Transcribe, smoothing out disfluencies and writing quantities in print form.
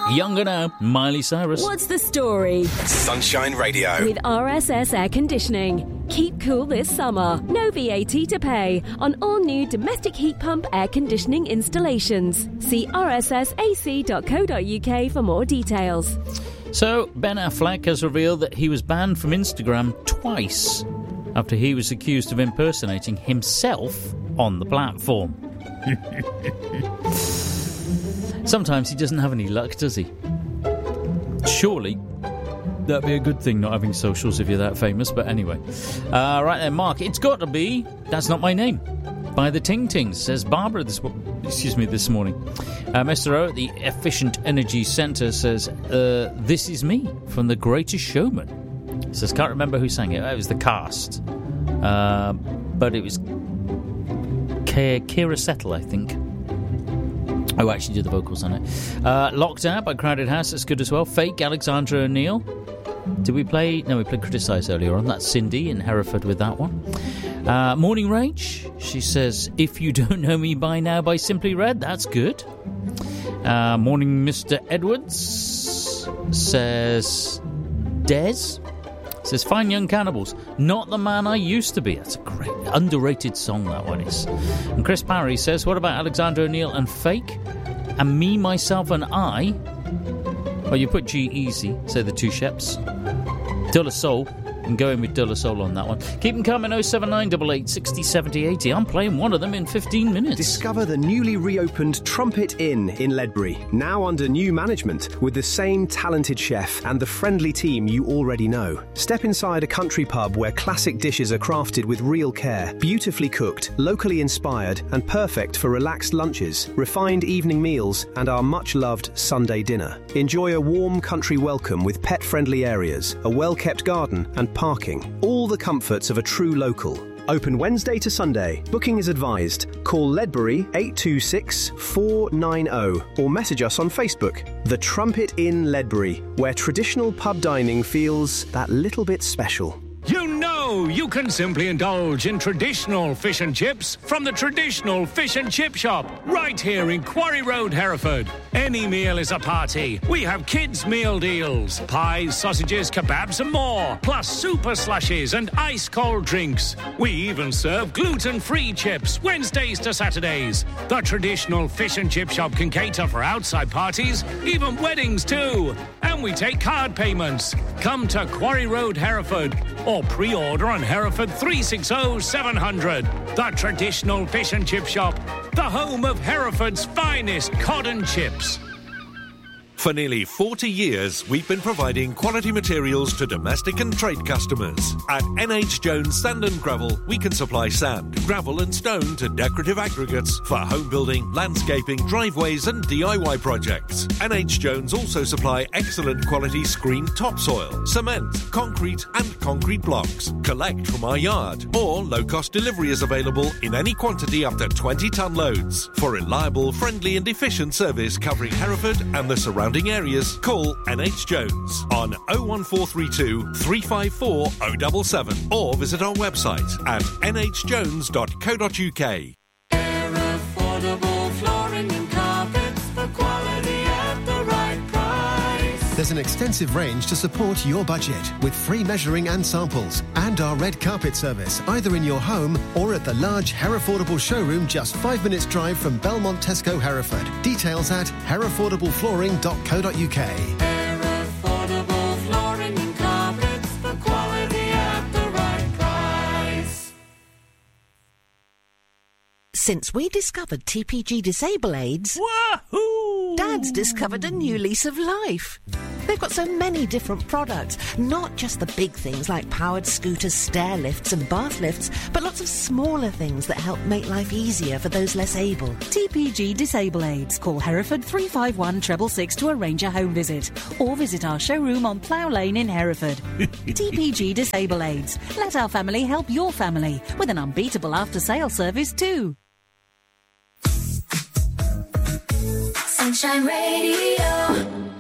Younger now, Miley Cyrus. What's the story? Sunshine Radio. With RSS Air Conditioning. Keep cool this summer. No VAT to pay on all new domestic heat pump air conditioning installations. See rssac.co.uk for more details. So, Ben Affleck has revealed that he was banned from Instagram twice after he was accused of impersonating himself on the platform. Sometimes he doesn't have any luck, does he? Surely that'd be a good thing, not having socials if you're that famous. But anyway. Right then, Mark. It's got to be That's Not My Name by the Ting Tings, says Barbara this morning. Mr. O at the Efficient Energy Centre says, This Is Me from The Greatest Showman. He says, can't remember who sang it. It was the cast. But it was Kira Settle, I think. Oh, actually did the vocals on it. Locked Out by Crowded House, that's good as well. Fake, Alexandra O'Neill. Did we play? No, we played Criticise earlier on. That's Cindy in Hereford with that one. Morning Rage, she says, If You Don't Know Me By Now by Simply Red, that's good. Morning Mr. Edwards says, says, Fine Young Cannibals, Not the Man I Used to Be. That's a great, underrated song, that one is. And Chris Parry says, what about Alexander O'Neill and Fake? And Me, Myself and I? Well, you put G-Eazy, say the two Sheps. De La Soul, and go in with De La Soul on that one. Keep them coming, 07988 60 70 80. I'm playing one of them in 15 minutes. Discover the newly reopened Trumpet Inn in Ledbury, now under new management with the same talented chef and the friendly team you already know. Step inside a country pub where classic dishes are crafted with real care, beautifully cooked, locally inspired, and perfect for relaxed lunches, refined evening meals, and our much-loved Sunday dinner. Enjoy a warm country welcome with pet-friendly areas, a well-kept garden, and parking. All the comforts of a true local. Open Wednesday to Sunday. Booking is advised. Call Ledbury 826 490 or message us on Facebook. The Trumpet Inn Ledbury, where traditional pub dining feels that little bit special. You know you can simply indulge in traditional fish and chips from the traditional fish and chip shop right here in Quarry Road, Hereford. Any meal is a party. We have kids' meal deals, pies, sausages, kebabs and more, plus super slushies and ice-cold drinks. We even serve gluten-free chips Wednesdays to Saturdays. The traditional fish and chip shop can cater for outside parties, even weddings too. And we take card payments. Come to Quarry Road, Hereford, or pre-order on Hereford 360 700. The traditional fish and chip shop, the home of Hereford's finest cod and chips. For nearly 40 years, we've been providing quality materials to domestic and trade customers. At NH Jones Sand and Gravel, we can supply sand, gravel and stone to decorative aggregates for home building, landscaping, driveways and DIY projects. NH Jones also supply excellent quality screened topsoil, cement, concrete and concrete blocks. Collect from our yard, or low-cost delivery is available in any quantity up to 20-ton loads. For reliable, friendly and efficient service covering Hereford and the surrounding areas, call NH Jones on 01432 354 077 or visit our website at nhjones.co.uk. Affordable flooring and carpets for quality at the right price. There's an extensive range to support your budget with free measuring and samples and our red carpet service either in your home or at the large Herefordable showroom just 5 minutes drive from Belmont Tesco, Hereford. Details at herefordableflooring.co.uk. Affordable flooring and carpets for quality at the right price. Since we discovered TPG Disable Aids, Wahoo! Dad's discovered a new lease of life. They've got so many different products, not just the big things like powered scooters, stair lifts and bath lifts, but lots of smaller things that help make life easier for those less able. TPG Disable Aids. Call Hereford 351 666 to arrange a home visit, or visit our showroom on Plough Lane in Hereford. TPG Disable Aids. Let our family help your family with an unbeatable after-sale service too. Sunshine Radio.